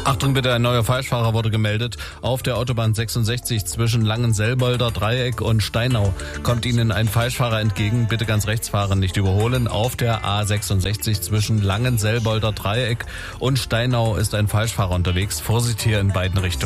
Achtung bitte, ein neuer Falschfahrer wurde gemeldet. Auf der Autobahn 66 zwischen Langenselbolder Dreieck und Steinau kommt Ihnen ein Falschfahrer entgegen. Bitte ganz rechts fahren, nicht überholen. Auf der A66 zwischen Langenselbolder Dreieck und Steinau ist ein Falschfahrer unterwegs. Vorsicht hier in beiden Richtungen.